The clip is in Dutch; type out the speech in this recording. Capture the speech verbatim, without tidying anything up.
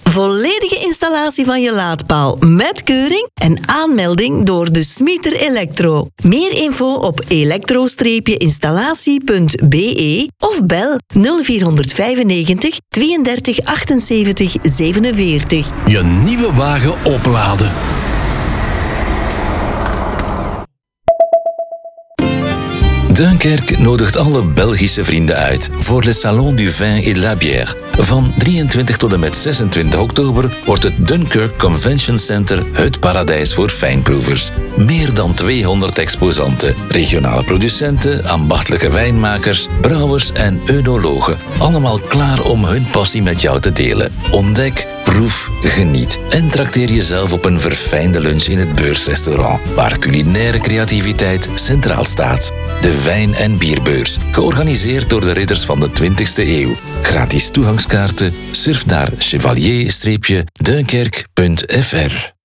Volledige installatie van je laadpaal met keuring en aanmelding door de Smieter Electro. Meer info op elektro installatie punt b e of bel nul vierhonderdvijfennegentig tweeëndertig achtenzeventig zevenenveertig. Je nieuwe wagen opladen. Dunkerque nodigt alle Belgische vrienden uit voor Le Salon du Vin et de la Bière. Van drieëntwintig tot en met zesentwintig oktober wordt het Dunkirk Convention Center het paradijs voor fijnproevers. Meer dan tweehonderd exposanten, regionale producenten, ambachtelijke wijnmakers, brouwers en œnologen. Allemaal klaar om hun passie met jou te delen. Ontdek, proef, geniet en trakteer jezelf op een verfijnde lunch in het Beursrestaurant, waar culinaire creativiteit centraal staat. De Wijn- en Bierbeurs, georganiseerd door de ridders van de twintigste eeuw. Gratis toegangskaarten, surf naar chevalier-dunkerque punt f r.